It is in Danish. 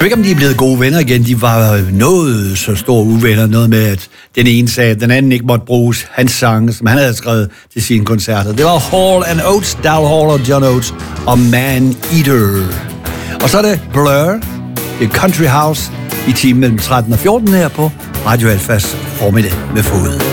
ved ikke, om de er blevet gode venner igen. De var noget så store uvenner. Noget med, at den ene sagde, at den anden ikke måtte bruges hans sange, som han havde skrevet til sine koncerter. Det var Hall & Oates, Dal Hall og John Oates og Man Eater. Og så er det Blur, det er Country House, i timen mellem 13 og 14 her på Radio Alfas formiddag med fod.